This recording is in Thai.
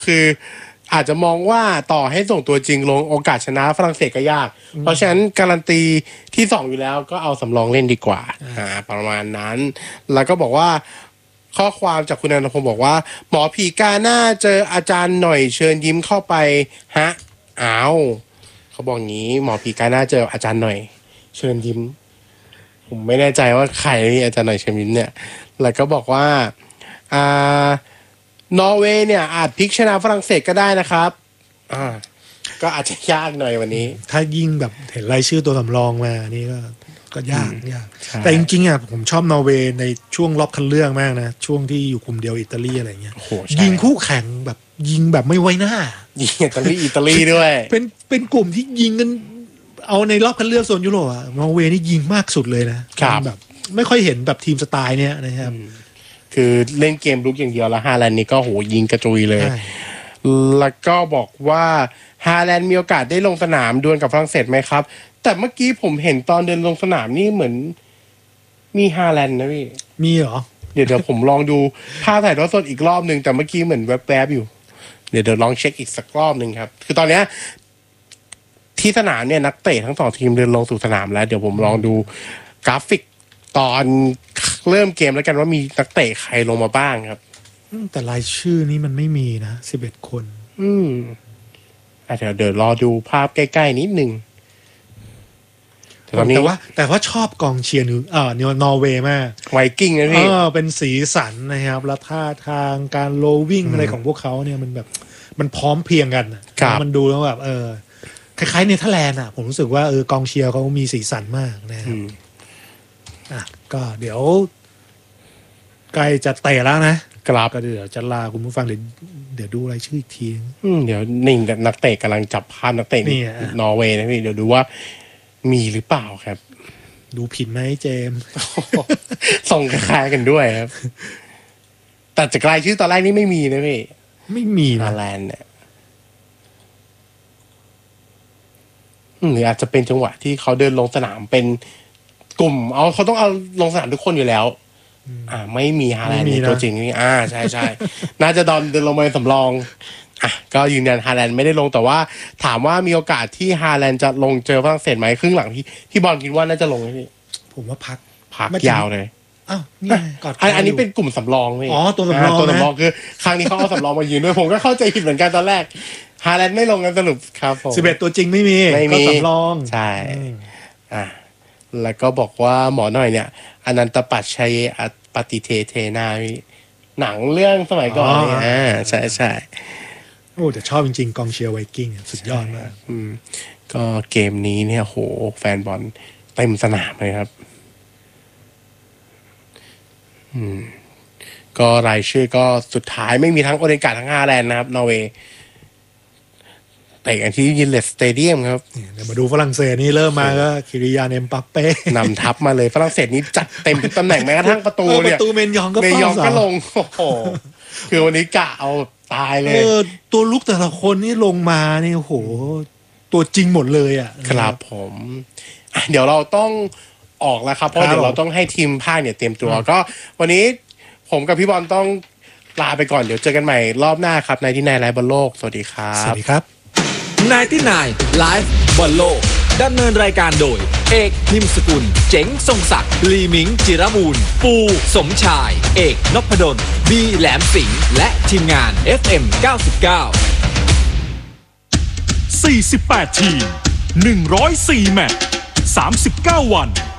คืออาจจะมองว่าต่อให้ส่งตัวจริงลงโอกาสชนะฝรั่งเศสก็ยากเพราะฉะนั้นการันตีที่2อยู่แล้วก็เอาสำรองเล่นดีกว่าประมาณนั้นแล้วก็บอกว่าข้อความจากคุณอนันต์พงศ์บอกว่าหมอผีกาหน้าเจออาจารย์หน่อยเชิญยิ้มเข้าไปฮะอ้าวเขาบอกงี้หมอผีกาหน้าเจออาจารย์หน่อยเชิญยิ้มผมไม่แน่ใจว่าใครนี่อาจารย์หน่อยเชิญยิ้มเนี่ยแล้วก็บอกว่านอร์เวย์เนี่ยอาจพลิกชนะฝรั่งเศสก็ได้นะครับก็อาจจะยากหน่อยวันนี้ถ้ายิ่งแบบเห็นรายชื่อตัวสำรองมานี่ก็ยากแต่จริงๆอ่ะผมชอบนอร์เวย์ในช่วงรอบคัดเลือกมากนะช่วงที่อยู่กลุ่มเดียวอิตาลีอะไรเงี้ยยิงคู่แข่งแบบยิงแบบไม่ไว้หน้ายิงอิตาลีด้วยเป็นกลุ่มที่ยิงกันเอาในรอบคัดเลือกโซนยุโรปอะนอร์เวย์นี่ยิงมากสุดเลยนะแบบไม่ค่อยเห็นแบบทีมสไตล์เนี้ยนะครับคือเล่นเกมลุกอย่างเดียวแล้วฮาแลนด์นี่ก็โหยิงกระจุยเลยแล้วก็บอกว่าฮาแลนด์มีโอกาสได้ลงสนามดวลกับฝรั่งเศสไหมครับแต่เมื่อกี้ผมเห็นตอนเดินลงสนามนี่เหมือนมีฮาแลนด์นะพี่มีเหรอเดี๋ยวผมลองดูภาพถ่ายทอดสดอีกรอบนึงแต่เมื่อกี้เหมือนแวบๆอยู่เดี๋ยวลองเช็คอีกสักรอบนึงครับคือตอนเนี้ยที่สนามเนี่ยนักเตะทั้ง2ทีมเดินลงสู่สนามแล้วเดี๋ยวผมลองดูกราฟิกตอนเริ่มเกมแล้วกันว่ามีนักเตะใครลงมาบ้างครับแต่รายชื่อนี้มันไม่มีนะ11คนเดี๋ยวรอดูภาพใกล้ๆนิดนึงแต่ว่าชอบกองเชียร์นอร์เวย์มากไวกิ้งนะพี่เป็นสีสันนะครับแล้วท่าทางการโลวิ่งอะไรของพวกเขาเนี่ยมันแบบมันพร้อมเพรียงกันมันดูแล้วแบบคล้ายๆเนเธอร์แลนด์อ่ะผมรู้สึกว่ากองเชียร์เขามีสีสันมากนะครับก็เดี๋ยวใกล้จะเตะแล้วนะครับก็เดี๋ยวจะลาคุณผู้ฟังเดี๋ยวดูรายชื่ออีกทีเดี๋ยวนิ่งนักเตะกำลังจับภาพนักเตะนอร์เวย์นะพี่เดี๋ยวดูว่ามีหรือเปล่าครับดูผิดไหมเจมส่งคล้ายกันด้วยครับแต่จากรายชื่อตอนแรกนี่ไม่มีนะพี่ไม่มีนะฮาแลนด์เนี่ยหรืออาจจะเป็นจังหวะที่เขาเดินลงสนามเป็นกลุ่มเขาต้องเอาลงสนามทุกคนอยู่แล้วไม่มีฮาแลนด์ในตัวจริงนี่ใช่น่าจะเดินลงมาสำรองก็ยืนยันฮาแลนด์ไม่ได้ลงแต่ว่าถามว่ามีโอกาสที่ฮาแลนด์จะลงเจอฝรั่งเศสไหมครึ่งหลังที่บอลคิดว่าน่าจะลงไหมพี่ผมว่าพักยาวเลยนี่อันนี้เป็นกลุ่มสำรองพี่ตัวสำรองคือครั้งนี้เขาเอาสำรองมายืนด้วยผมก็เข้าใจผิดเหมือนกันตอนแรกฮาแลนด์ไม่ลงกันสรุปครับผม 11ตัวจริงไม่มีก็สำรองใช่แล้วก็บอกว่าหมอหน่อยเนี่ยอนันตปัจชัยปฏิเทเทนาหนังเรื่องสมัยก่อนใช่โอ้แต่ชอบจริงๆกองเชียร์ไวกิ้งสุดยอดมากก็เกมนี้เนี่ยโหแฟนบอลเต็มสนามเลยครับก็รายชื่อก็สุดท้ายไม่มีทั้งโอเดนการ์ดทั้งฮาแลนด์นะครับนอร์เวย์เตะกันที่ยินเลสสเตเดียมครับเดี๋ยวมาดูฝรั่งเศสนี่เริ่มมาก็คิริยานเอ็มบัปเป้นำทัพมาเลยฝรั่งเศสนี่จัดเต็มทุกตำแหน่งแม้กระทั่งประตูเนี่ยประตูเมนยองก็ลงโอ้โหคือวันนี้กะเอาตายเลยตัวลุกแต่ละคนนี่ลงมานี่โอ้โหตัวจริงหมดเลยครับผมเดี๋ยวเราต้องออกแล้วครับเพราะเดี๋ยวเราต้องให้ทีมภาคเนี่ยเตรียมตัวก็วันนี้ผมกับพี่บอลต้องลาไปก่อนเดี๋ยวเจอกันใหม่รอบหน้าครับในที่นายไลฟ์บอลโลกสวัสดีครับสวัสดีครับ 99 Live บอลโลกดำเนินรายการโดยเอกนิมสกุลเจ๋งทรงศักดิ์ลีมิงจิรบูรณ์ปูสมชายเอกนพดลบีแหลมสิงห์และทีมงาน FM 99 48 ทีม 104 แมตช์ 39 วัน